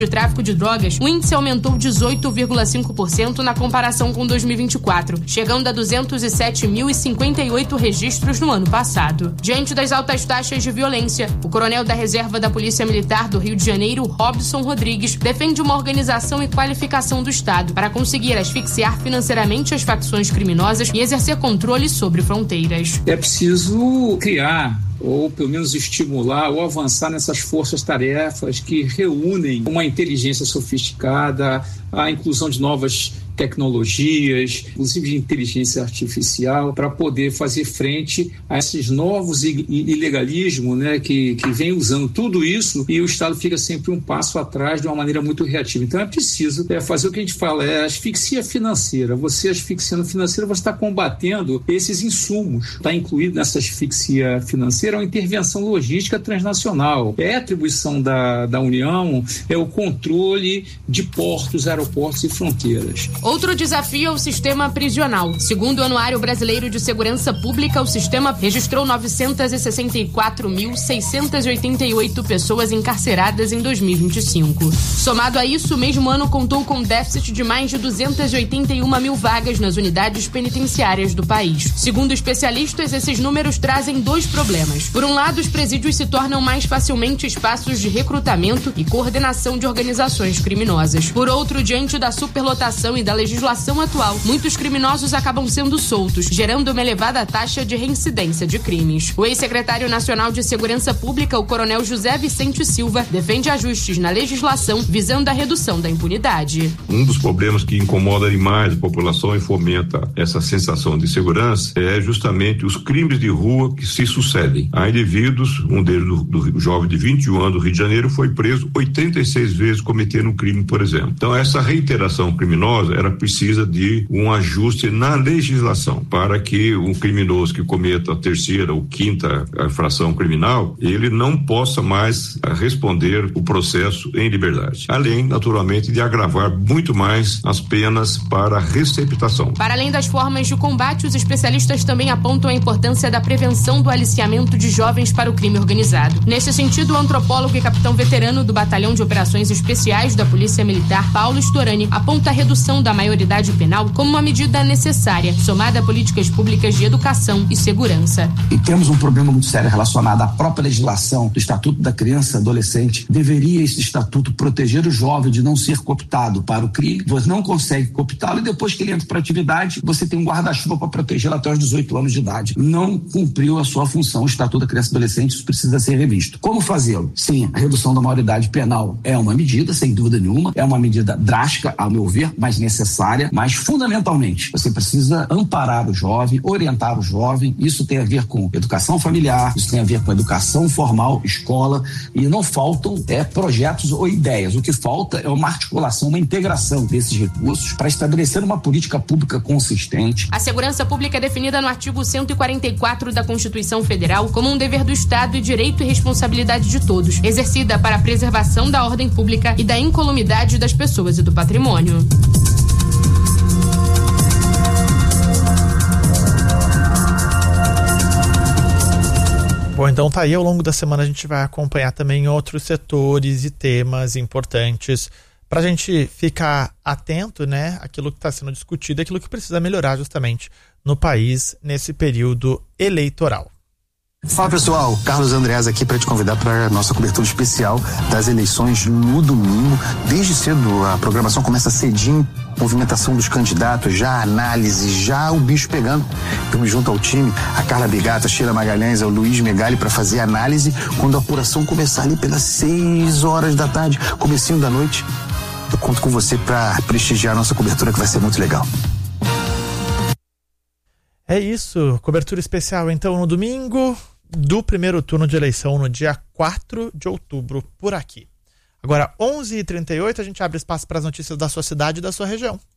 de tráfico de drogas, o índice aumentou 18,5% na comparação com 2024, chegando a 207.058 registros no ano passado. Diante das altas taxas de violência, o coronel da Reserva da Polícia Militar do Rio de Janeiro, Robson Rodrigues, defende uma organização e qualificação do Estado para conseguir asfixiar financeiramente as facções criminosas e exercer controle sobre fronteiras. É preciso criar, ou pelo menos estimular ou avançar nessas forças-tarefas que reúnem uma inteligência sofisticada, a inclusão de novas tecnologias, inclusive de inteligência artificial, para poder fazer frente a esses novos ilegalismos, né, que vem usando tudo isso, e o Estado fica sempre um passo atrás de uma maneira muito reativa. Então é preciso fazer o que a gente fala, asfixia financeira. Você asfixiando financeira, você está combatendo esses insumos. Está incluído nessa asfixia financeira uma intervenção logística transnacional. É a atribuição da União, é o controle de portos, aeroportos e fronteiras. Outro desafio é o sistema prisional. Segundo o Anuário Brasileiro de Segurança Pública, o sistema registrou 964.688 pessoas encarceradas em 2025. Somado a isso, o mesmo ano contou com déficit de mais de 281 mil vagas nas unidades penitenciárias do país. Segundo especialistas, esses números trazem dois problemas. Por um lado, os presídios se tornam mais facilmente espaços de recrutamento e coordenação de organizações criminosas. Por outro, diante da superlotação e da legislação atual, muitos criminosos acabam sendo soltos, gerando uma elevada taxa de reincidência de crimes. O ex-secretário nacional de Segurança Pública, o coronel José Vicente Silva, defende ajustes na legislação visando a redução da impunidade. Um dos problemas que incomoda demais a população e fomenta essa sensação de segurança é justamente os crimes de rua que se sucedem. Há indivíduos, um deles do jovem de 21 anos do Rio de Janeiro, foi preso 86 vezes cometendo um crime, por exemplo. Então essa reiteração criminosa era precisa de um ajuste na legislação para que um criminoso que cometa a terceira ou quinta infração criminal, ele não possa mais responder o processo em liberdade. Além, naturalmente, de agravar muito mais as penas para receptação. Para além das formas de combate, os especialistas também apontam a importância da prevenção do aliciamento de jovens para o crime organizado. Nesse sentido, o antropólogo e capitão veterano do Batalhão de Operações Especiais da Polícia Militar, Paulo Storani, aponta a redução da maioridade penal como uma medida necessária, somada a políticas públicas de educação e segurança. E temos um problema muito sério relacionado à própria legislação do Estatuto da Criança e Adolescente. Deveria esse estatuto proteger o jovem de não ser cooptado para o crime. Você não consegue cooptá-lo e depois que ele entra para a atividade, você tem um guarda-chuva para protegê-lo até os 18 anos de idade. Não cumpriu a sua função. O Estatuto da Criança e Adolescente, isso precisa ser revisto. Como fazê-lo? Sim, a redução da maioridade penal é uma medida, sem dúvida nenhuma, é uma medida drástica, ao meu ver, mas necessária, mas fundamentalmente você precisa amparar o jovem, orientar o jovem. Isso tem a ver com educação familiar, isso tem a ver com educação formal, escola, e não faltam projetos ou ideias. O que falta é uma articulação, uma integração desses recursos para estabelecer uma política pública consistente. A segurança pública é definida no artigo 144 da Constituição Federal como um dever do Estado e direito e responsabilidade de todos, exercida para a preservação da ordem pública e da incolumidade das pessoas e do patrimônio. Bom, então tá aí, ao longo da semana a gente vai acompanhar também outros setores e temas importantes para a gente ficar atento, né, àquilo que está sendo discutido, aquilo que precisa melhorar justamente no país nesse período eleitoral. Fala pessoal, Carlos Andreas aqui para te convidar para a nossa cobertura especial das eleições no domingo. Desde cedo a programação começa cedinho, movimentação dos candidatos, já a análise, já o bicho pegando. Eu me junto ao time, a Carla Bigata, a Sheila Magalhães, ao Luiz Megali para fazer a análise quando a apuração começar ali pelas 6 horas da tarde, comecinho da noite. Eu conto com você para prestigiar a nossa cobertura que vai ser muito legal. É isso, cobertura especial então no domingo do primeiro turno de eleição no dia 4 de outubro por aqui. Agora, 11h38, a gente abre espaço para as notícias da sua cidade e da sua região.